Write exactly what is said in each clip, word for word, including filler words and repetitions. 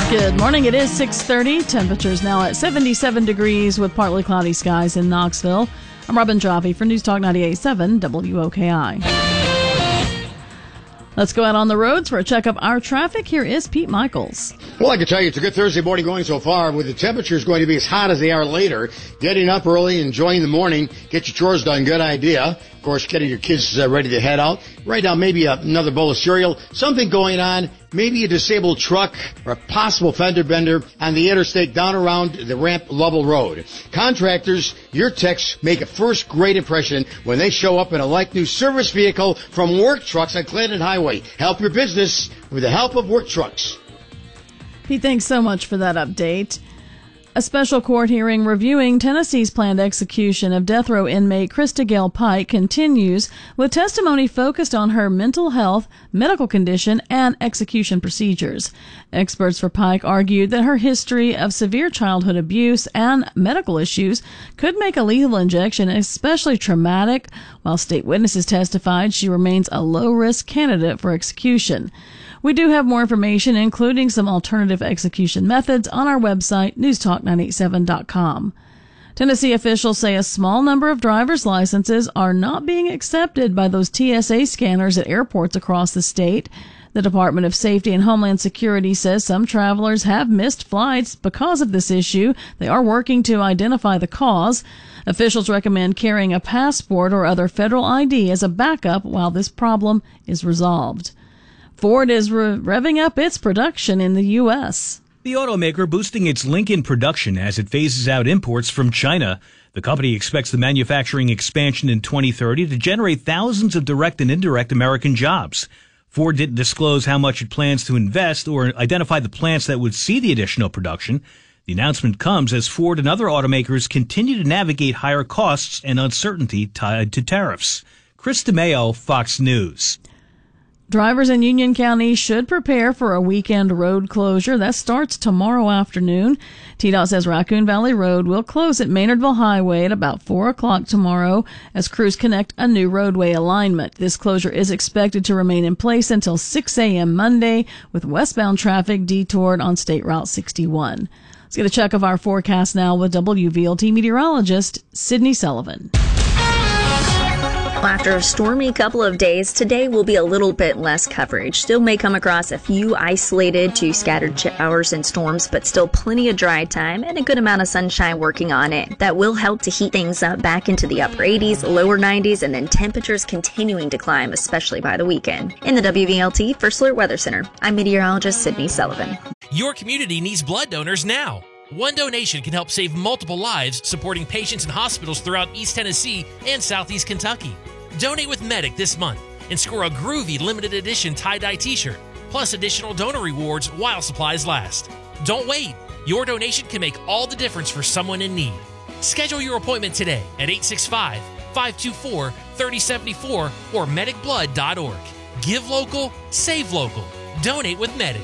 Good morning. It is six thirty. Temperatures now at seventy-seven degrees with partly cloudy skies in Knoxville. I'm Robin Jaffe for News Talk ninety-eight point seven W O K I. Let's go out on the roads for a check of our traffic. Here is Pete Michaels. Well, I can tell you it's a good Thursday morning going so far, with the temperatures going to be as hot as they are later. Getting up early, enjoying the morning, get your chores done, good idea. Of course, getting your kids uh, ready to head out. Right now, maybe uh, another bowl of cereal, something going on, maybe a disabled truck or a possible fender bender on the interstate down around the ramp Lovell Road. Contractors, your techs make a first great impression when they show up in a like-new service vehicle from Work Trucks on Clinton Highway. Help your business with the help of Work Trucks. Pete, thanks so much for that update. A special court hearing reviewing Tennessee's planned execution of death row inmate Krista Gale Pike continues, with testimony focused on her mental health, medical condition, and execution procedures. Experts for Pike argued that her history of severe childhood abuse and medical issues could make a lethal injection especially traumatic, while state witnesses testified she remains a low-risk candidate for execution. We do have more information, including some alternative execution methods, on our website, news talk nine eight seven dot com. Tennessee officials say a small number of driver's licenses are not being accepted by those T S A scanners at airports across the state. The Department of Safety and Homeland Security says some travelers have missed flights because of this issue. They are working to identify the cause. Officials recommend carrying a passport or other federal I D as a backup while this problem is resolved. Ford is re- revving up its production in the U S. The automaker boosting its Lincoln production as it phases out imports from China. The company expects the manufacturing expansion in twenty thirty to generate thousands of direct and indirect American jobs. Ford didn't disclose how much it plans to invest or identify the plants that would see the additional production. The announcement comes as Ford and other automakers continue to navigate higher costs and uncertainty tied to tariffs. Chris DeMeo, Fox News. Drivers in Union County should prepare for a weekend road closure. That starts tomorrow afternoon. T DOT says Raccoon Valley Road will close at Maynardville Highway at about four o'clock tomorrow as crews connect a new roadway alignment. This closure is expected to remain in place until six a.m. Monday, with westbound traffic detoured on State Route sixty-one. Let's get a check of our forecast now with W V L T meteorologist Sydney Sullivan. After a stormy couple of days, today will be a little bit less coverage. Still may come across a few isolated to scattered showers and storms, but still plenty of dry time and a good amount of sunshine working on it. That will help to heat things up back into the upper eighties, lower nineties, and then temperatures continuing to climb, especially by the weekend. In the W V L T First Alert Weather Center, I'm meteorologist Sydney Sullivan. Your community needs blood donors now. One donation can help save multiple lives, supporting patients in hospitals throughout East Tennessee and Southeast Kentucky. Donate with Medic this month and score a groovy limited edition tie-dye t-shirt, plus additional donor rewards while supplies last. Don't wait. Your donation can make all the difference for someone in need. Schedule your appointment today at eight six five, five two four, three oh seven four or medic blood dot org. Give local, save local. Donate with Medic.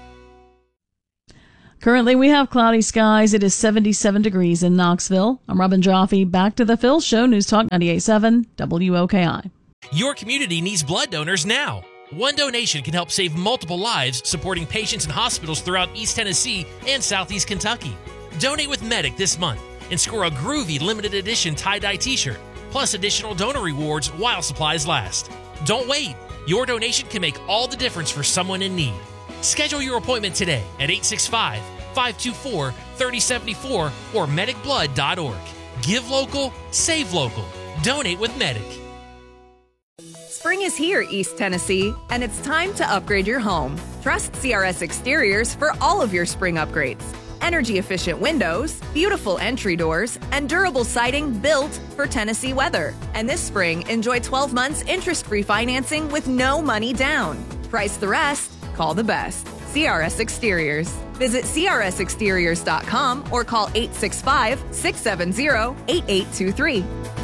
Currently, we have cloudy skies. It is seventy-seven degrees in Knoxville. I'm Robin Jaffe. Back to the Phil Show, News Talk ninety-eight point seven W O K I. Your community needs blood donors now. One donation can help save multiple lives, supporting patients in hospitals throughout East Tennessee and Southeast Kentucky. Donate with Medic this month and score a groovy limited edition tie-dye t-shirt, plus additional donor rewards while supplies last. Don't wait. Your donation can make all the difference for someone in need. Schedule your appointment today at eight six five, five two four, three oh seven four or medic blood dot org. Give local, save local. Donate with Medic. Spring is here, East Tennessee, and it's time to upgrade your home. Trust C R S Exteriors for all of your spring upgrades. Energy-efficient windows, beautiful entry doors, and durable siding built for Tennessee weather. And this spring, enjoy twelve months interest-free financing with no money down. Price the rest. Call the best. C R S Exteriors. Visit C R S exteriors dot com or call eight six five, six seven zero, eight eight two three.